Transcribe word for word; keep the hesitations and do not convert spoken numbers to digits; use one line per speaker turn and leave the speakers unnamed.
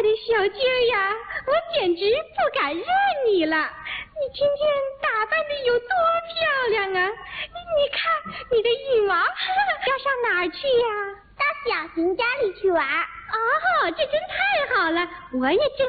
爱的小鸡儿呀，我简直不敢认你了。你今天打扮的有多漂亮啊！你看你的羽毛要上哪儿去呀？
到小熊家里去玩。
哦，这真太好了，我也正